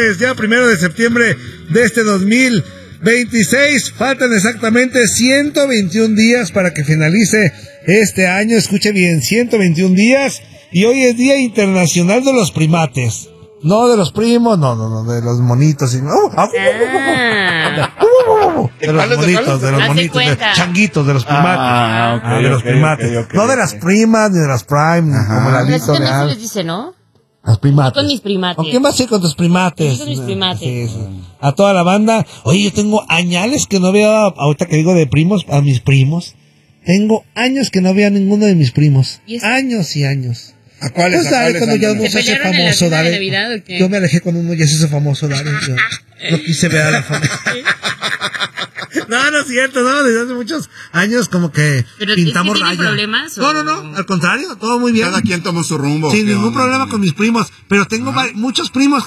miércoles, ya 1 de septiembre de este 2026. Faltan exactamente 121 días para que finalice este año. Escuche bien, 121 días. Y hoy es Día Internacional de los Primates. No de los primos, no, de los monitos. De los monitos, de los changuitos, de los primates. De los primates. Okay, no de las primas, ni de las prime, como la Lito de Al. les dice, ¿no? Las primates. Con mis primates. ¿Con quién vas a ir con tus primates? Con mis primates. Sí. A toda la banda. Oye, yo tengo añales que no veo, ahorita que digo de primos, a mis primos. Tengo años que no veo a ninguno de mis primos. Años y años. ¿A cuáles? Pues dale, cuando ya uno se hace famoso, dale. Navidad, ¿o qué? Yo me alejé cuando uno ya se hizo famoso, dale. Yo no quise ver a la familia. No es cierto, no, desde hace muchos años como que ¿pero pintamos tienen rayas. problemas? ¿O? No, al contrario, todo muy bien. Cada quien tomó su rumbo. Sin ningún problema con mis primos, pero tengo muchos primos